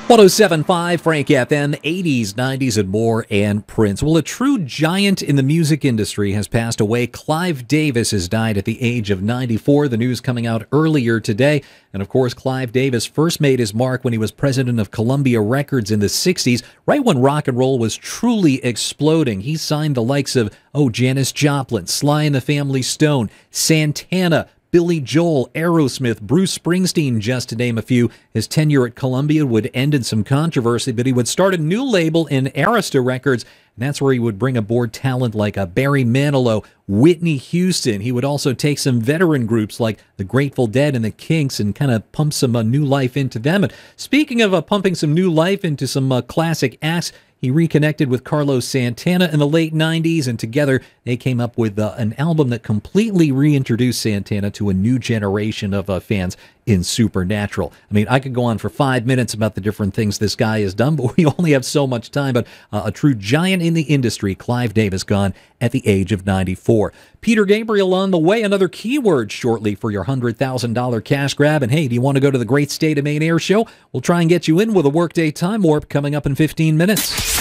107.5 Frank FM, 80s, 90s, and more, and Prince. Well, a true giant in the music industry has passed away. Clive Davis has died at the age of 94. The news coming out earlier today. And of course, Clive Davis first made his mark when he was president of Columbia Records in the 60s, right when rock and roll was truly exploding. He signed the likes of, Janis Joplin, Sly and the Family Stone, Santana, Billy Joel, Aerosmith, Bruce Springsteen, just to name a few. His tenure at Columbia would end in some controversy, but he would start a new label in Arista Records, and that's where he would bring aboard talent like Barry Manilow, Whitney Houston. He would also take some veteran groups like the Grateful Dead and the Kinks and kind of pump some new life into them. And speaking of pumping some new life into some classic acts, he reconnected with Carlos Santana in the late 90s, and together they came up with an album that completely reintroduced Santana to a new generation of fans in Supernatural. I mean, I could go on for 5 minutes about the different things this guy has done, but we only have so much time. But a true giant in the industry, Clive Davis, gone at the age of 94. Peter Gabriel on the way. Another keyword shortly for your $100,000 cash grab. And hey, do you want to go to the Great State of Maine Air Show? We'll try and get you in with a Workday Time Warp coming up in 15 minutes.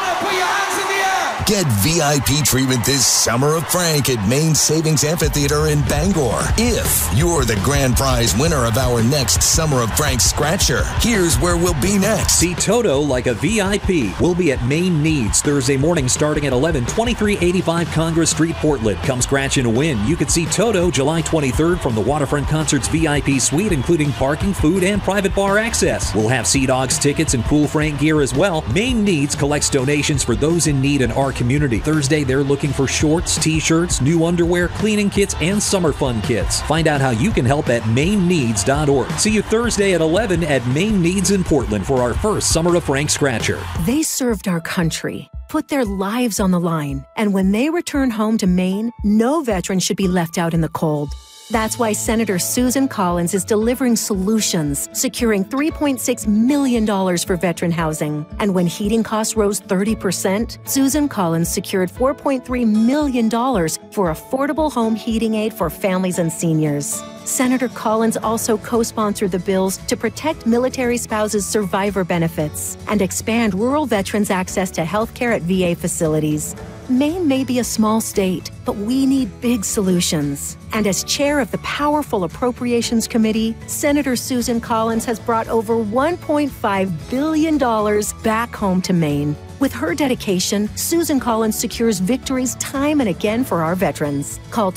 Get VIP treatment this Summer of Frank at Maine Savings Amphitheater in Bangor. If you're the grand prize winner of our next Summer of Frank Scratcher, here's where we'll be next. See Toto like a VIP. We'll be at Maine Needs Thursday morning starting at 11, 2385 Congress Street, Portland. Come scratch and win. You can see Toto July 23rd from the Waterfront Concerts VIP suite, including parking, food, and private bar access. We'll have Sea Dogs tickets and Cool Frank gear as well. Maine Needs collects donations for those in need in our community. Thursday, they're looking for shorts, t-shirts, new underwear, cleaning kits, and summer fun kits. Find out how you can help at MaineNeeds.org. See you Thursday at 11 at Maine Needs in Portland for our first Summer of Frank Scratcher. They served our country, put their lives on the line, and when they return home to Maine, no veteran should be left out in the cold. That's why Senator Susan Collins is delivering solutions, securing $3.6 million for veteran housing. And when heating costs rose 30%, Susan Collins secured $4.3 million for affordable home heating aid for families and seniors. Senator Collins also co-sponsored the bills to protect military spouses' survivor benefits and expand rural veterans' access to health care at VA facilities. Maine may be a small state, but we need big solutions. And as chair of the powerful Appropriations Committee, Senator Susan Collins has brought over $1.5 billion back home to Maine. With her dedication, Susan Collins secures victories time and again for our veterans. Call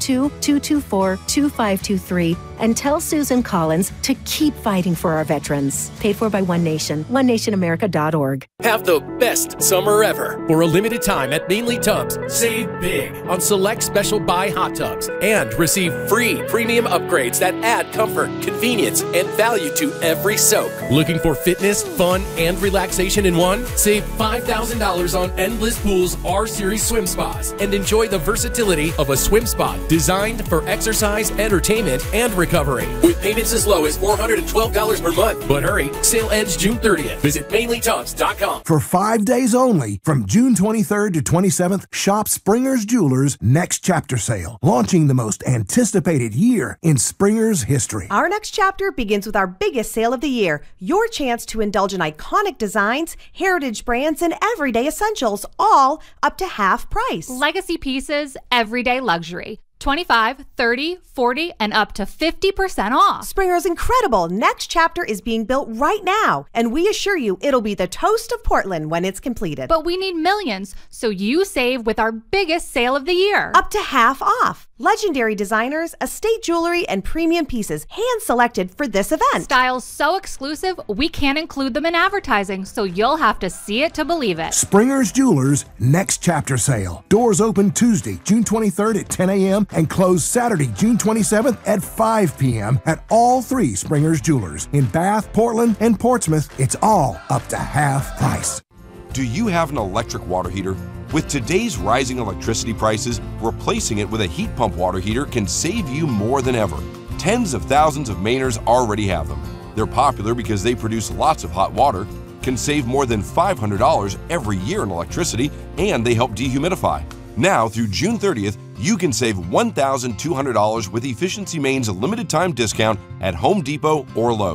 202-224-2523 and tell Susan Collins to keep fighting for our veterans. Paid for by One Nation, onenationamerica.org. Have the best summer ever. For a limited time at Mainly Tubs, save big on select special buy hot tubs and receive free premium upgrades that add comfort, convenience, and value to every soak. Looking for fitness, fun, and relaxation in one? Save $5,000 on Endless Pools R-Series swim spas and enjoy the versatility of a swim spa designed for exercise, entertainment, and recovery. With payments as low as $412 per month. But hurry, sale ends June 30th. Visit MainlyTubs.com. For 5 days only, from June 23rd to 27th, shop Springer's Jewelers' Next Chapter Sale, launching the most anticipated year in Springer's history. Our next chapter begins with our biggest sale of the year. Your chance to indulge in iconic designs, heritage brands, and everyday essentials, all up to half price. Legacy pieces, everyday luxury. 25, 30, 40, and up to 50% off. Springer's incredible Next Chapter is being built right now, and we assure you it'll be the toast of Portland when it's completed. But we need millions, so you save with our biggest sale of the year. Up to half off. Legendary designers, estate jewelry, and premium pieces hand-selected for this event. Styles so exclusive, we can't include them in advertising, so you'll have to see it to believe it. Springer's Jewelers Next Chapter Sale. Doors open Tuesday, June 23rd at 10 a.m. and close Saturday, June 27th at 5 p.m. at all three Springer's Jewelers. In Bath, Portland, and Portsmouth, it's all up to half price. Do you have an electric water heater? With today's rising electricity prices, replacing it with a heat pump water heater can save you more than ever. Tens of thousands of Mainers already have them. They're popular because they produce lots of hot water, can save more than $500 every year in electricity, and they help dehumidify. Now, through June 30th, you can save $1,200 with Efficiency Maine's limited time discount at Home Depot or Lowe's.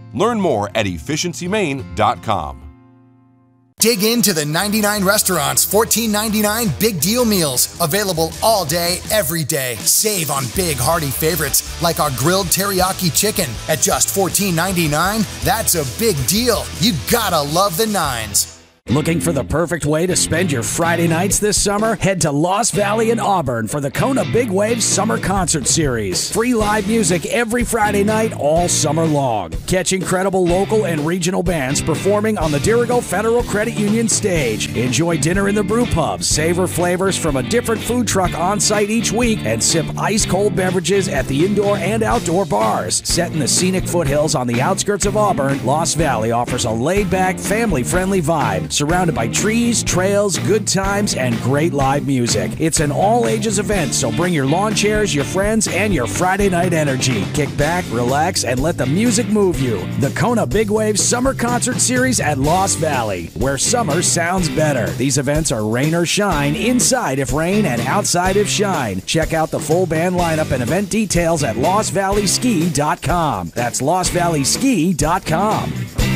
Learn more at efficiencymaine.com. Dig into the 99 restaurants, $14.99 big deal meals. Available all day, every day. Save on big, hearty favorites like our grilled teriyaki chicken at just $14.99. That's a big deal. You gotta love the Nines. Looking for the perfect way to spend your Friday nights this summer? Head to Lost Valley in Auburn for the Kona Big Wave Summer Concert Series. Free live music every Friday night all summer long. Catch incredible local and regional bands performing on the Dirigo Federal Credit Union stage. Enjoy dinner in the brew pub, savor flavors from a different food truck on site each week, and sip ice-cold beverages at the indoor and outdoor bars. Set in the scenic foothills on the outskirts of Auburn, Lost Valley offers a laid-back, family-friendly vibe, surrounded by trees, trails, good times, and great live music. It's an all-ages event, so bring your lawn chairs, your friends, and your Friday night energy. Kick back, relax, and let the music move you. The Kona Big Wave Summer Concert Series at Lost Valley, where summer sounds better. These events are rain or shine, inside if rain and outside if shine. Check out the full band lineup and event details at LostValleySki.com. That's LostValleySki.com.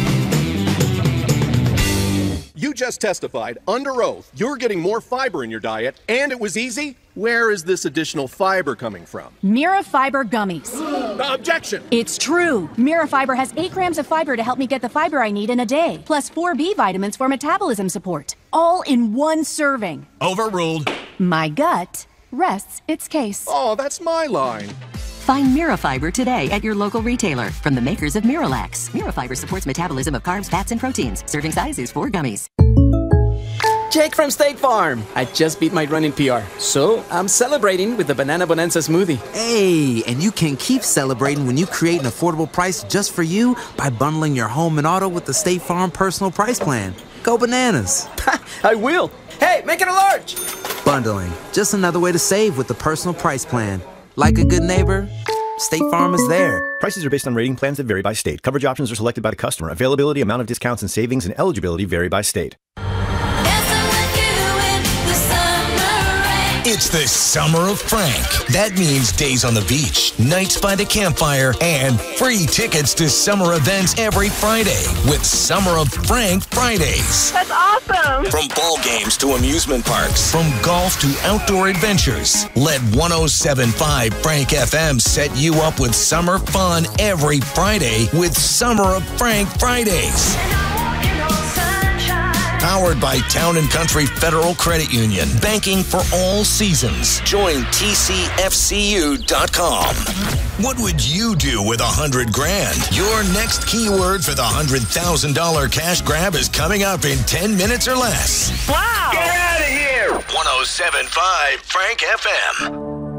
You just testified under oath you're getting more fiber in your diet, and it was easy. Where is this additional fiber coming from? Mirafiber gummies. Objection! It's true. Mirafiber has 8 grams of fiber to help me get the fiber I need in a day, plus 4 B vitamins for metabolism support. All in one serving. Overruled. My gut rests its case. Oh, that's my line. Find Mirafiber today at your local retailer from the makers of Miralax. Mirafiber supports metabolism of carbs, fats, and proteins. Serving size is 4 gummies. Jake from State Farm. I just beat my running PR, so I'm celebrating with the Banana Bonanza smoothie. Hey, and you can keep celebrating when you create an affordable price just for you by bundling your home and auto with the State Farm Personal Price Plan. Go bananas. I will. Hey, make it a large. Bundling, just another way to save with the Personal Price Plan. Like a good neighbor, State Farm is there. Prices are based on rating plans that vary by state. Coverage options are selected by the customer. Availability, amount of discounts and savings, and eligibility vary by state. It's the Summer of Frank. That means days on the beach, nights by the campfire, and free tickets to summer events every Friday with Summer of Frank Fridays. That's awesome. From ball games to amusement parks, from golf to outdoor adventures, let 107.5 Frank FM set you up with summer fun every Friday with Summer of Frank Fridays. Powered by Town & Country Federal Credit Union. Banking for all seasons. Join TCFCU.com. What would you do with $100,000? Your next keyword for the $100,000 cash grab is coming up in 10 minutes or less. Wow! Get out of here! 107.5 Frank FM.